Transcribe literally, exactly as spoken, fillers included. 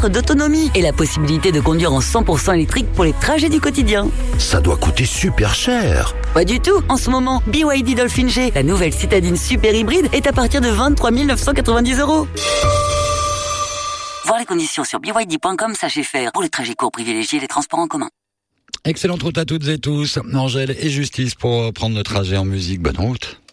kilomètres d'autonomie et la possibilité de conduire en cent pour cent électrique pour les trajets du quotidien. Ça doit coûter super cher. Pas du tout. En ce moment, B Y D Dolphin G, la nouvelle citadine super hybride, est à partir de vingt-trois mille neuf cent quatre-vingt-dix euros. Voir les conditions sur b y d point com, sachez faire. Pour les trajets courts, privilégiez les transports en commun. Excellente route à toutes et tous. Angèle et Justice pour prendre le trajet en musique. Bonne route.